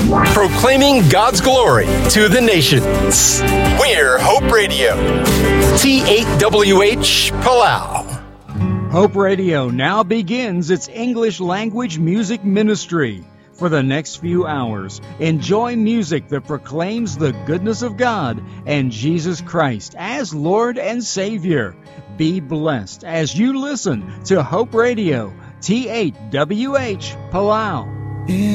proclaiming God's glory to the nations. We're Hope Radio, T8WH Palau. Hope Radio now begins its English language music ministry. For the next few hours, enjoy music that proclaims the goodness of God and Jesus Christ as Lord and Savior. Be blessed as you listen to Hope Radio, T8WH Palau.